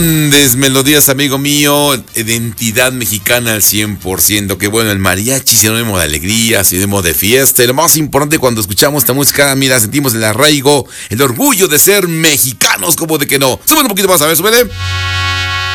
Grandes melodías, amigo mío, identidad mexicana al 100%. Que bueno, el mariachi sinónimo de alegría, sinónimo de fiesta. Y lo más importante cuando escuchamos esta música, mira, sentimos el arraigo, el orgullo de ser mexicanos, como de que no. Súbele un poquito más, a ver, súbele.